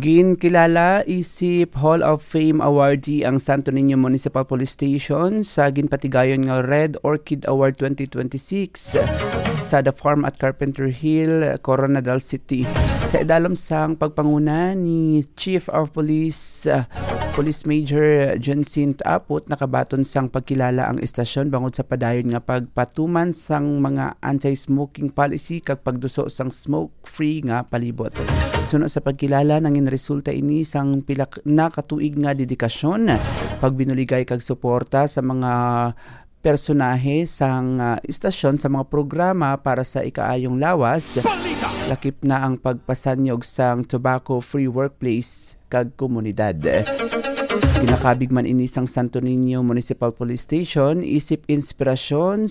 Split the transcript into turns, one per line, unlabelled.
Ginkilala isip Hall of Fame awardee ang Santo Niño Municipal Police Station sa ginpatigayon nga Red Orchid Award 2026 sa The Farm at Carpenter Hill, Coronadal City. Sa idalom sang pagpanguna ni Chief of Police Police Major Jensin Aput, nakabaton sang pagkilala ang estasyon bangod sa padayon nga pagpatuman sang mga anti-smoking policy kag pagduso sang smoke-free nga palibot. Suno sa pagkilala nangin resulta ini sang pilak na katuig nga dedikasyon, pagbinuligay kag suporta sa mga personahe sang istasyon sa mga programa para sa ikaayong lawas. Lakip na ang pagpasanyog sang tobacco-free workplace kag komunidad. Pinakabig man ini sang Santo Niño Municipal Police Station isip inspirasyon